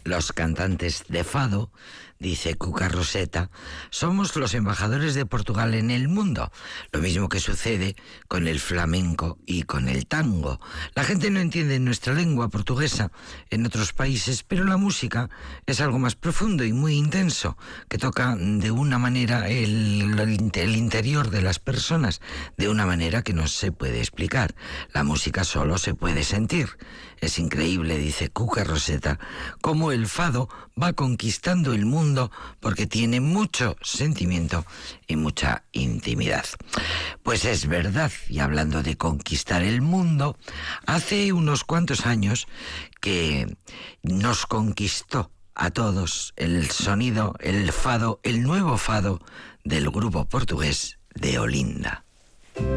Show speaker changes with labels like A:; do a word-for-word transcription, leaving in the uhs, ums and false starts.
A: Los cantantes de fado, dice Cuca Roseta, somos los embajadores de Portugal en el mundo. Lo mismo que sucede con el flamenco y con el tango. La gente no entiende nuestra lengua portuguesa en otros países, pero la música es algo más profundo y muy intenso, que toca de una manera el, el interior de las personas, de una manera que no se puede explicar. La música solo se puede sentir. Es increíble, dice Cuca Roseta, cómo el fado va conquistando el mundo porque tiene mucho sentimiento y mucha intimidad. Pues es verdad, y hablando de conquistar el mundo, hace unos cuantos años que nos conquistó a todos el sonido, el fado, el nuevo fado del grupo portugués de Olinda.